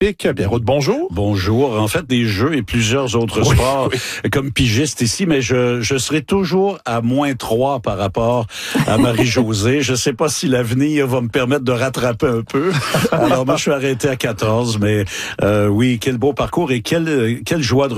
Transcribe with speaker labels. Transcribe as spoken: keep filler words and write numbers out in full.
Speaker 1: Pierrot, bonjour.
Speaker 2: Bonjour. En fait, des jeux et plusieurs autres
Speaker 1: oui,
Speaker 2: sports
Speaker 1: oui.
Speaker 2: comme pigiste ici, mais je, je serai toujours à moins trois par rapport à Marie-Josée. Je sais pas si l'avenir va me permettre de rattraper un peu. Alors moi, je suis arrêté à quatorze, mais euh, oui, quel beau parcours et quelle, quelle joie de